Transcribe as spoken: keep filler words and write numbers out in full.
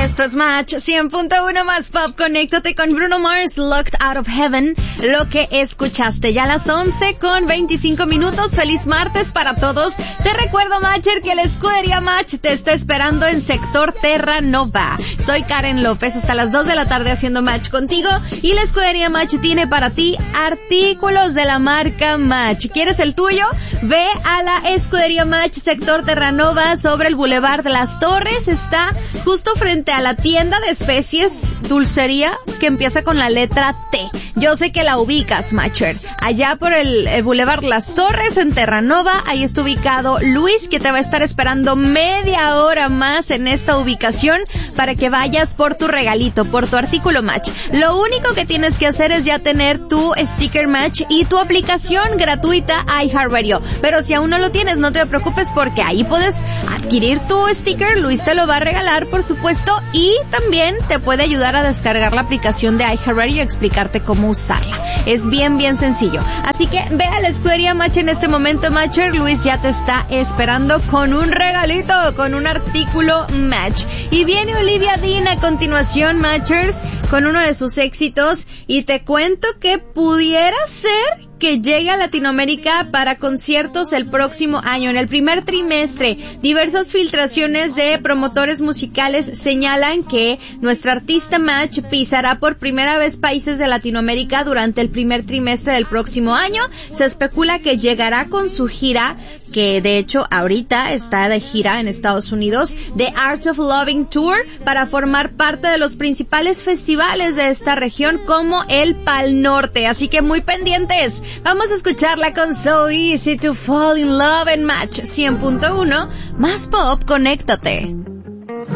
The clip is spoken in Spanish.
Esto es Match cien punto uno más Pop. Conéctate con Bruno Mars, Locked Out of Heaven. Lo que escuchaste ya a las once con veinticinco minutos. Feliz martes para todos. Te recuerdo, Matcher, que la escudería Match te está esperando en sector Terranova. Soy Karen López, hasta las dos de la tarde haciendo Match contigo. Y la escudería Match tiene para ti artículos de la marca Match. ¿Quieres el tuyo? Ve a la escudería Match, sector Terranova, sobre el Boulevard de las Torres. Está justo frente a la tienda de especies dulcería que empieza con la letra T. Yo sé que la ubicas, Matcher. Allá por el, el Boulevard Las Torres, en Terranova, ahí está ubicado Luis, que te va a estar esperando media hora más en esta ubicación para que vayas por tu regalito, por tu artículo Match. Lo único que tienes que hacer es ya tener tu sticker Match y tu aplicación gratuita iHeartRadio. Pero si aún no lo tienes, no te preocupes, porque ahí puedes adquirir tu sticker. Luis te lo va a regalar, por supuesto, y también te puede ayudar a descargar la aplicación de iHeartRadio y explicarte cómo usarla. Es bien, bien sencillo. Así que ve a la escudería Match en este momento, Matcher. Luis ya te está esperando con un regalito, con un artículo Match. Y viene Olivia Dean a continuación, Matchers, con uno de sus éxitos, y te cuento que pudiera ser que llegue a Latinoamérica para conciertos el próximo año. En el primer trimestre, diversas filtraciones de promotores musicales señalan que nuestra artista Match pisará por primera vez países de Latinoamérica durante el primer trimestre del próximo año. Se especula que llegará con su gira, que de hecho ahorita está de gira en Estados Unidos, The Art of Loving Tour, para formar parte de los principales festivales de esta región, como el Pal Norte. Así que muy pendientes. Vamos a escucharla con So Easy to Fall in Love en Match cien punto uno más Pop. Conéctate.